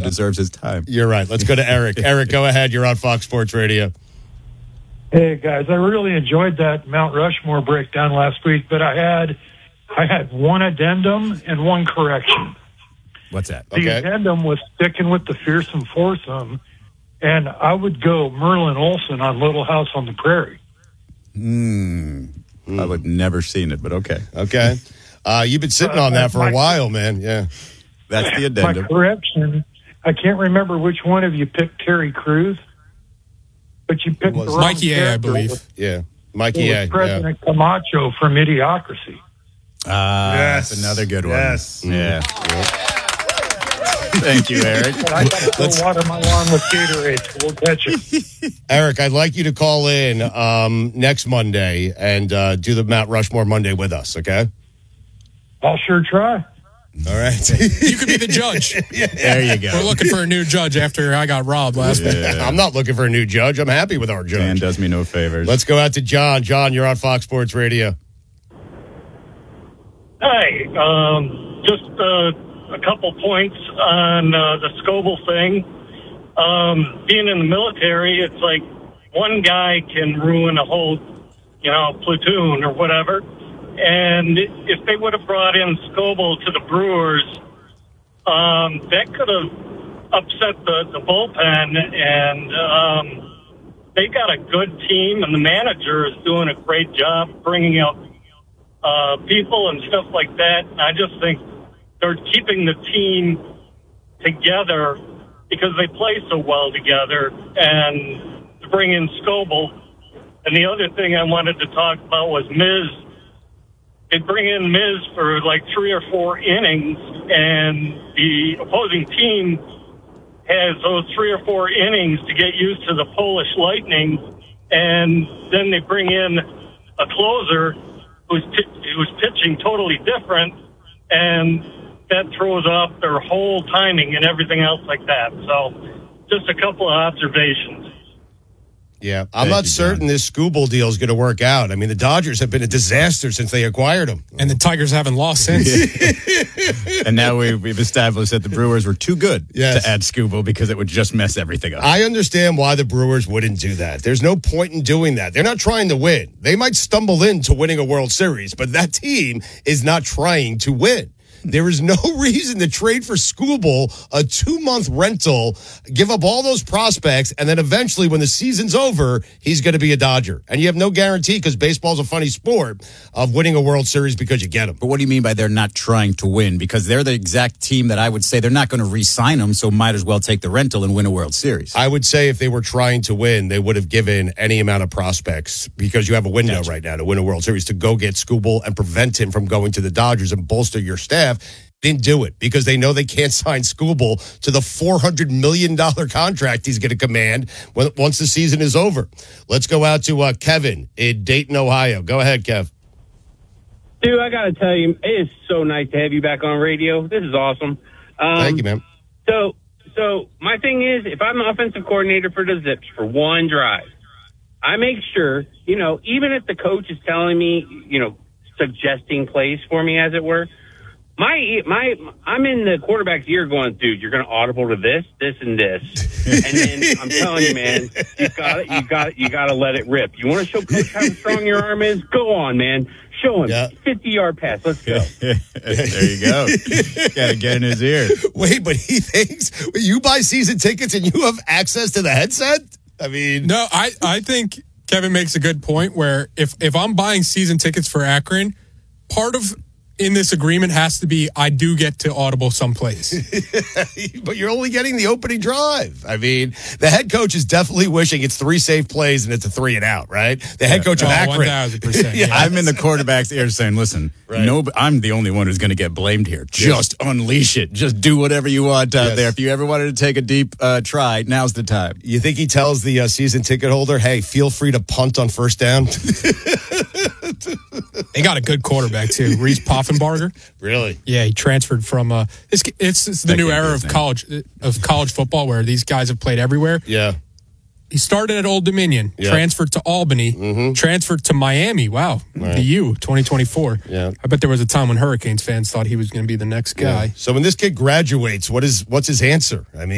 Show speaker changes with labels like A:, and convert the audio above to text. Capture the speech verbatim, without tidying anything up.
A: deserves his time.
B: You're right. Let's go to Eric. Eric, go ahead. You're on Fox Sports Radio.
C: Hey guys, I really enjoyed that Mount Rushmore breakdown last week, but I had I had one addendum and one correction.
A: What's that?
C: The
B: Okay.
C: addendum was sticking with the fearsome foursome, and I would go Merlin Olsen on Little House on the Prairie.
A: Hmm. I would never seen it, but okay.
B: Okay. Uh, you've been sitting
C: Uh,
B: on that for
C: my-
B: a while, man. Yeah.
A: That's the
C: My
A: addendum.
C: correction, I can't remember which one of you picked Terry Crews, but you picked
B: Was
C: the wrong
D: Mikey A, I
C: character.
D: believe.
B: Yeah.
C: It
B: Mikey
C: was
B: A. Yeah.
C: President Camacho from Idiocracy.
A: Ah,
E: Yes.
A: that's another good one.
E: Yes.
A: Yeah. Thank you, Eric.
C: But I got to go water my lawn with Gatorade, so we'll catch it.
B: Eric, I'd like you to call in um, next Monday and uh, do the Mount Rushmore Monday with us, okay?
C: I'll sure try.
B: All right.
D: You could be the judge.
A: There you
D: We're
A: go.
D: looking for a new judge after I got robbed last week.
B: I'm not looking for a new judge. I'm happy with our
A: Dan
B: judge.
A: does me no favors.
B: Let's go out to John. John, you're on Fox Sports Radio.
F: Hi, um, just uh, a couple points on uh, the Scoble thing. Um, being in the military, it's like one guy can ruin a whole, you know, platoon or whatever. And if they would have brought in Scoble to the Brewers, um, that could have upset the, the bullpen. And um, they got a good team, and the manager is doing a great job bringing out uh, people and stuff like that. And I just think they're keeping the team together because they play so well together. And to bring in Scoble. And the other thing I wanted to talk about was Miz. They bring in Miz for like three or four innings, and the opposing team has those three or four innings to get used to the Polish Lightning, and then they bring in a closer who's who's pitching totally different, and that throws off their whole timing and everything else like that. So, just a couple of observations.
B: Yeah, I'm
A: Thank
B: not
A: you,
B: certain
A: John.
B: this Scooble deal is going to work out. I mean, the Dodgers have been a disaster since they acquired him.
D: And the Tigers haven't lost since.
A: And now we've, we've established that the Brewers were too good
B: Yes.
A: to add Scooble because it would just mess everything up.
B: I understand why the Brewers wouldn't do that. There's no point in doing that. They're not trying to win. They might stumble into winning a World Series, but that team is not trying to win. There is no reason to trade for Scooble, a two-month rental, give up all those prospects, and then eventually when the season's over, he's going to be a Dodger. And you have no guarantee, because baseball's a funny sport, of winning a World Series because you get him.
A: But what do you mean by they're not trying to win? Because they're the exact team that I would say they're not going to re-sign him, so might as well take the rental and win a World Series.
B: I would say if they were trying to win, they would have given any amount of prospects, because you have a window
A: Gotcha.
B: right now to win a World Series, to go get Scooble and prevent him from going to the Dodgers and bolster your staff. Didn't do it because they know they can't sign Scooble to the four hundred million dollars contract he's going to command when, once the season is over. Let's go out to uh, Kevin in Dayton, Ohio. Go ahead, Kev.
G: Dude, I got to tell you, it is so nice to have you back on radio. This is awesome. Um,
B: Thank you, man.
G: So, so my thing is, if I'm the offensive coordinator for the Zips for one drive, I make sure, you know, even if the coach is telling me, you know, suggesting plays for me, as it were, my my I'm in the quarterback's ear going, dude, you're going to audible to this, this, and this, and then I'm telling you, man, you got it, you got it, you got to let it rip. You want to show coach how strong your arm is? Go on, man. Show him.
B: Yeah.
G: fifty-yard pass. Let's go.
A: There you go. Got to get in his ear.
B: Wait, but he thinks you buy season tickets and you have access to the headset? I mean,
D: No, I, I think Kevin makes a good point where if, if I'm buying season tickets for Akron, part of in this agreement has to be I do get to audible someplace.
B: but you're only getting the opening drive. I mean, the head coach is definitely wishing it's three safe plays and it's a three and out, right? The head coach of
D: Oh,
B: Akron.
D: one thousand percent.
B: Yeah.
A: I'm in the quarterback's ear saying, listen,
B: Right.
A: no, I'm the only one who's going to get blamed here. Just unleash it. Just do whatever you want out
B: Yes.
A: there. If you ever wanted to take a deep uh, try, now's the time.
B: You think he tells the uh, season ticket holder, hey, feel free to punt on first down?
D: They got a good quarterback too, Reese Poffenbarger.
B: Really?
D: Yeah, he transferred from. Uh, it's, it's it's the
A: That
D: new
A: can't be
D: era
A: his
D: of
A: name.
D: college of college football where these guys have played everywhere.
B: Yeah.
D: He started at Old Dominion,
B: Yeah.
D: transferred to Albany,
B: Mhm.
D: transferred to Miami. Wow,
B: Right.
D: the U twenty twenty-four.
B: Yeah.
D: I bet there was a time when Hurricanes fans thought he was going to be the next guy.
B: So when this kid graduates, what is what's his answer? I mean,